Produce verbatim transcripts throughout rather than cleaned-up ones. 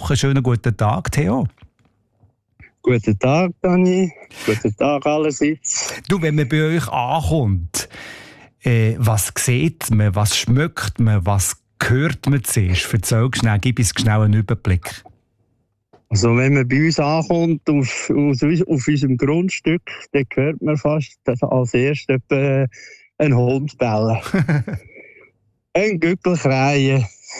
Woche. Schönen guten Tag, Theo. Guten Tag, Dani. Guten Tag allerseits. Du, wenn man bei euch ankommt, äh, was sieht man, was schmeckt man, was hört man zuerst? Erzähl schnell, gib uns schnell einen Überblick. Also wenn man bei uns ankommt, auf, auf, auf unserem Grundstück, dann hört man fast als erstes einen Hund bellen. Ein Gückel kreien.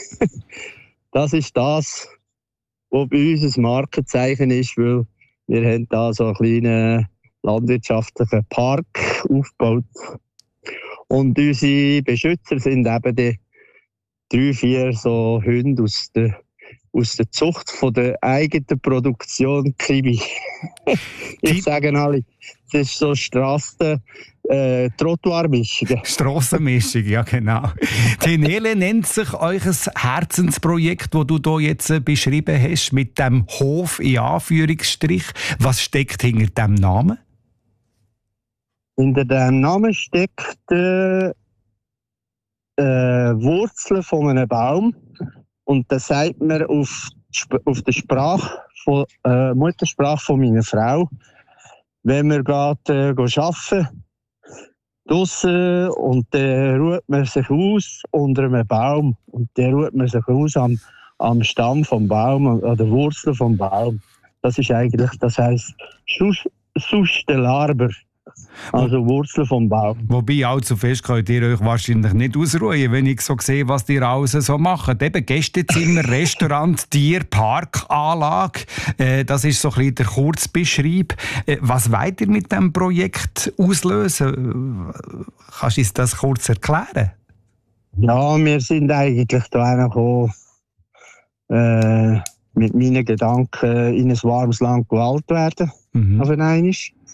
Das ist das, was bei uns ein Markenzeichen ist, weil wir haben da so einen kleinen landwirtschaftlichen Park aufgebaut. Und unsere Beschützer sind eben die drei, vier so Hunde aus der aus der Zucht von der eigenen Produktion Kiwi. Ich sage alle, das ist so Strassen, äh, Trottoirmischung. Strassenmischung, ja genau. Tenele nennt sich euch ein Herzensprojekt, das du hier jetzt äh, beschrieben hast, mit dem Hof in Anführungsstrich. Was steckt hinter diesem Namen? Hinter diesem Namen steckt äh, äh, Wurzeln von einem Baum. Und das sagt man auf, auf der Sprache, von, äh, Muttersprache von meiner Frau. Wenn wir gerade äh, arbeiten, draussen, und dann ruht man sich aus unter einem Baum. Und dann ruht man sich aus am, am Stamm vom Baum, an der Wurzel vom Baum. Das ist eigentlich, das heisst, Sustellarber. Also Wurzeln vom Baum. Wobei, allzu fest könnt ihr euch wahrscheinlich nicht ausruhen, wenn ich so sehe, was ihr alles so macht. Eben Gästezimmer, Restaurant, Tier, Parkanlage. Äh, das ist so ein bisschen der Kurzbeschreib. Äh, was wollt ihr mit diesem Projekt auslösen? Kannst du uns das kurz erklären? Ja, wir sind eigentlich da gekommen, äh, mit meinen Gedanken in ein warmes Land gewählt werden. Mhm. Auf einmal.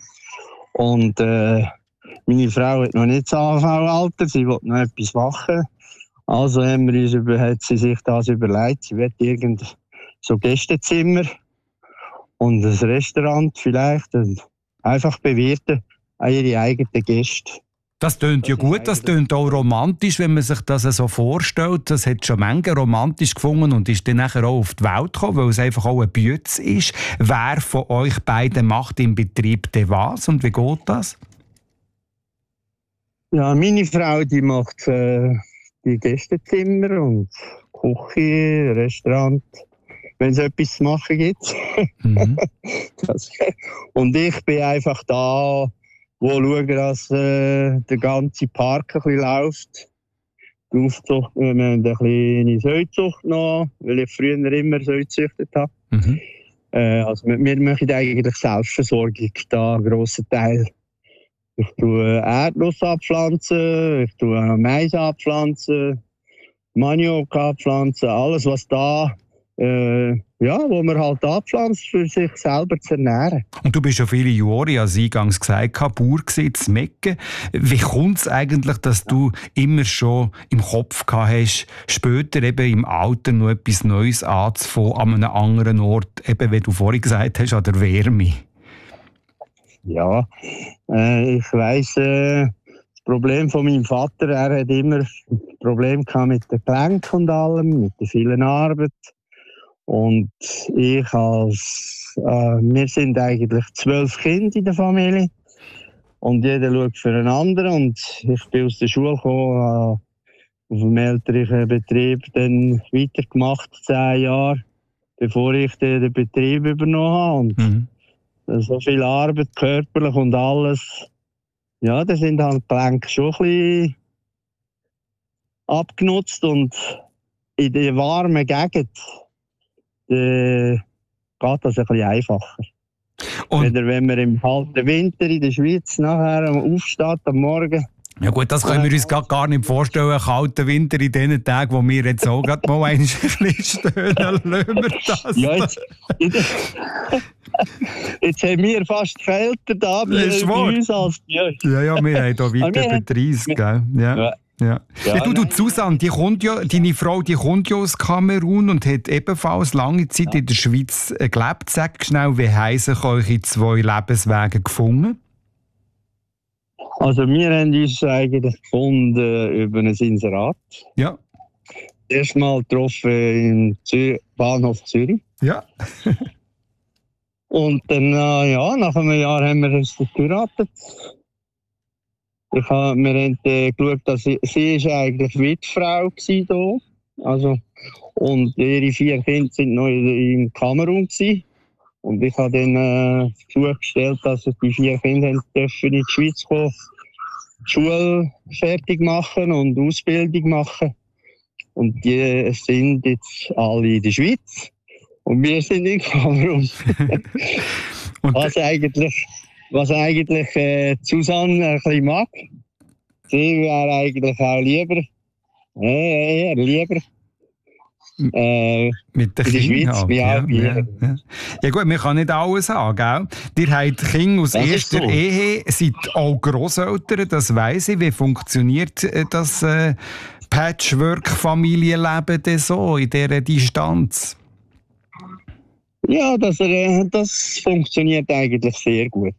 Und äh, meine Frau hat noch nicht das A V-Alter, sie will noch etwas machen. Also haben wir uns über, hat sie sich das überlegt, sie will irgend so Gästezimmer und ein Restaurant vielleicht und einfach bewirten an ihre eigenen Gäste. Das tönt ja gut, das tönt auch romantisch, wenn man sich das so vorstellt. Das hat schon Menge romantisch gefunden und ist dann nachher auch auf die Welt gekommen, weil es einfach auch ein Bütz ist. Wer von euch beiden macht im Betrieb denn was und wie geht das? Ja, meine Frau, die macht äh, die Gästezimmer und Küche, Restaurant, wenn es etwas zu machen gibt. Mhm. das, und ich bin einfach da, wo schauen, dass äh, der ganze Park ein bisschen läuft. Die Aufzucht, wir haben eine kleine Säuzucht noch, weil ich früher immer Säu gezüchtet habe. Mhm. Äh, also wir, wir machen eigentlich Selbstversorgung da, einen grossen Teil. Ich tue Erdnuss abpflanzen, ich tue Mais abpflanzen, Maniok abpflanzen, alles was da Äh, ja, wo man halt anpflanzt, für sich selber zu ernähren. Und du bist ja viele Jahre, als eingangs gesagt habe, Bauer gewesen, zu Mecken. Wie kommt es eigentlich, dass du immer schon im Kopf gehabt hast, später eben im Alter noch etwas Neues anzufangen, an einem anderen Ort, eben wie du vorhin gesagt hast, an der Wärme? Ja, äh, ich weiss, äh, das Problem von meinem Vater, er hat immer Probleme gehabt mit den Gelenken und allem, mit der vielen Arbeit. Und ich als, äh, wir sind eigentlich zwölf Kinder in der Familie und jeder schaut für einen anderen und ich bin aus der Schule gekommen, äh, auf dem elterlichen Betrieb dann weitergemacht, zehn Jahre, bevor ich den, den Betrieb übernommen habe und mhm. so viel Arbeit, körperlich und alles, ja, da sind halt die Gelenke schon ein bisschen abgenutzt und in der warmen Gegend Äh, geht das ein bisschen einfacher. Und wenn, wenn man im kalten Winter in der Schweiz nachher aufsteht am Morgen. Ja gut, das können wir uns gar, gar nicht vorstellen, einen kalten Winter in den Tagen, wo wir jetzt auch gerade mal ein bisschen stöhnen, lassen wir das. Ja, jetzt, jetzt haben wir fast kälter da bei uns als bei euch. Ja, ja, wir haben hier weiter bei dreißig, gell? Ja. Ja. Ja. Ja, ja, du, du Susanne, die kommt ja, deine Frau die kommt ja aus Kamerun und hat ebenfalls lange Zeit ja. in der Schweiz gelebt. Sag schnell, wie haben sich eure zwei Lebenswege gefunden? Also wir haben uns eigentlich gefunden über ein Inserat. Ja. Erstmal getroffen im Zür- Bahnhof Zürich. Ja. Und dann, äh, ja, nach einem Jahr haben wir uns geheiratet. Ich hab, wir haben äh, geschaut, dass sie, sie ist eigentlich Witfrau war hier. Also, und ihre vier Kinder waren noch in, in Kamerun gewesen. Und ich habe dann äh, zugestellt, dass die vier Kinder dürfen in die Schweiz kommen, die Schule fertig machen und Ausbildung machen. Und die sind jetzt alle in der Schweiz. Und wir sind in Kamerun. was eigentlich, was eigentlich äh, Susanne ein bisschen mag. Sie wäre eigentlich auch lieber, äh, eher lieber äh, mit der in der Schweiz, halt, wie ja, auch ja, ja. Ja gut, man kann nicht alles haben, gell? Ihr habt Kinder aus Das ist erster so. Ehe, seid auch Grosseltern, das weiss ich. Wie funktioniert äh, das äh, Patchwork-Familienleben denn so in dieser Distanz? Ja, das, äh, das funktioniert eigentlich sehr gut.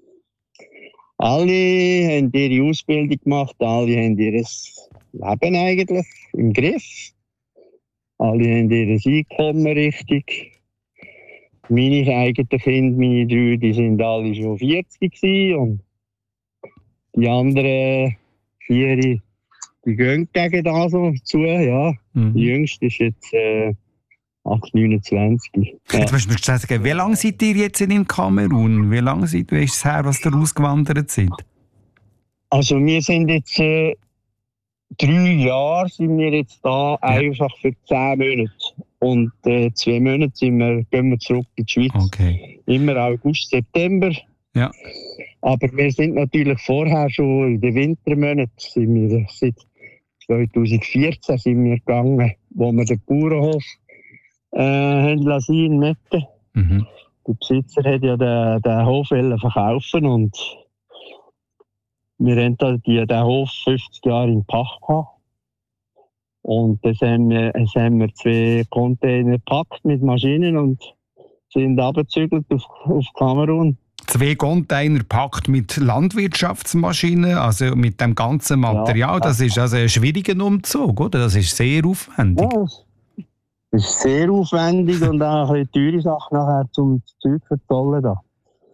Alle haben ihre Ausbildung gemacht, alle haben ihr Leben eigentlich im Griff. Alle haben ihr Einkommen richtig. Meine eigenen Kinder, meine drei, die sind alle schon vierzig gewesen und die anderen vier, die gehen gegen das so zu, ja. Mhm. Die jüngste ist jetzt äh, acht, neunundzwanzig. Ja. Jetzt musst du mir schnell sagen, wie lange seid ihr jetzt in Kamerun? Wie lange seid, wie ist es her, was ihr ausgewandert seid? Also wir sind jetzt äh, drei Jahre sind wir jetzt da, ja. Einfach für zehn Monate. Und äh, zwei Monate sind wir, gehen wir zurück in die Schweiz. Okay. Immer August, September. Ja. Aber wir sind natürlich vorher schon in den Wintermonaten, sind wir seit zweitausendvierzehn sind wir gegangen, wo wir den Bauernhof äh, haben lassen in Metten. Mhm. Der Besitzer hat ja den, den Hof verkaufen und wir haben da die, den Hof fünfzig Jahre in Pacht gehabt. Und das haben wir, das haben wir zwei Container gepackt mit Maschinen und sind abgezügelt auf, auf Kamerun. Zwei Container gepackt mit Landwirtschaftsmaschinen, also mit dem ganzen Material. Ja, das ist also ein schwieriger Umzug, oder? Das ist sehr aufwendig. Ja, das ist sehr aufwendig und auch eine teure Sache nachher zum Zeug verzollen. Da.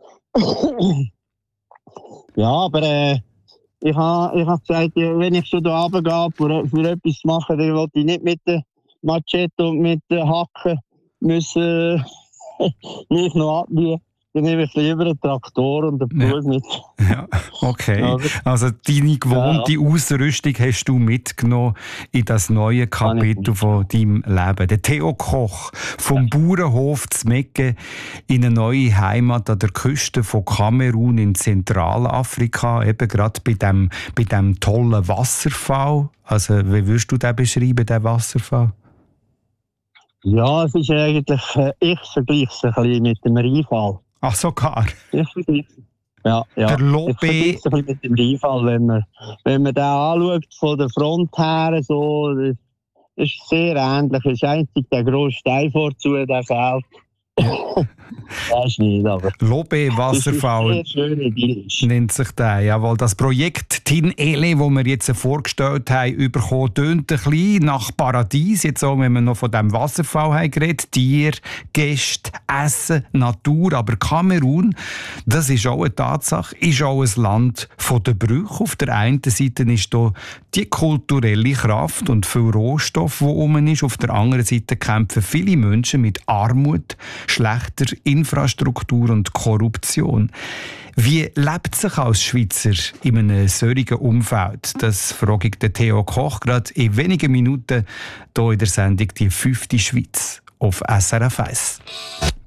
Ja, aber äh, ich habe ich hab gesagt, wenn ich schon da runtergehe, für, für etwas zu machen, dann will ich nicht mit der Machete und mit der Hacke müssen mich noch abbiegen. Dann nehme ich lieber einen Traktor und einen Pool ja. mit. Ja, okay. Also deine gewohnte ja. Ausrüstung hast du mitgenommen in das neue Kapitel von deinem Leben. Der Theo Koch vom Bauernhof zu Mecke in eine neue Heimat an der Küste von Kamerun in Zentralafrika, eben gerade bei dem, bei dem tollen Wasserfall. Also wie würdest du den beschreiben, den Wasserfall? Ja, es ist eigentlich, ich vergleiche es ein bisschen mit dem Rheinfall. Ach, sogar? Ich vergleiche ja, ja. Der Lobé. Ich vergleiche es ein bisschen mit dem Rheinfall, wenn man, wenn man den anschaut, von der Front her, so, das ist sehr ähnlich. Es ist einzig der grosse Stein vorzu, der fehlt. Das ist nicht, aber... Lobé Wasserfall nennt sich der. Jawohl, das Projekt Tin Ele, das wir jetzt vorgestellt haben, bekommen, tönt ein bisschen nach Paradies. Jetzt auch, wenn wir noch von diesem Wasserfall haben geredet. Tier, Gäste, Essen, Natur. Aber Kamerun, das ist auch eine Tatsache, ist auch ein Land von der Brüche. Auf der einen Seite ist da die kulturelle Kraft und viel Rohstoff, der rum ist. Auf der anderen Seite kämpfen viele Menschen mit Armut, schlechter Infrastruktur und Korruption. Wie lebt sich als Schweizer in einem solchen Umfeld? Das frage ich den Theo Koch gerade in wenigen Minuten hier in der Sendung «Die fünfte Schweiz» auf S R F eins.